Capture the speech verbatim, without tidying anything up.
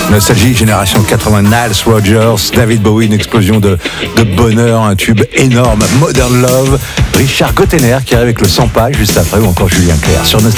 Nostalgie, génération quatre-vingts, Nile Rodgers, David Bowie, une explosion de, de bonheur, un tube énorme, Modern Love, Richard Gottener qui arrive avec le cent pas juste après, ou encore Julien Clerc sur Nostalgie.